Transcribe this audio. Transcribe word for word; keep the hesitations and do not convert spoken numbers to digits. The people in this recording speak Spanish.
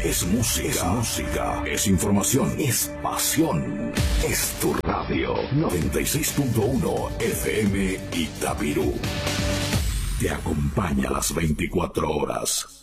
Es música. Es música. Es información. Es pasión. Es tu radio. noventa y seis punto uno F M Itabirú. Te acompaña las veinticuatro horas.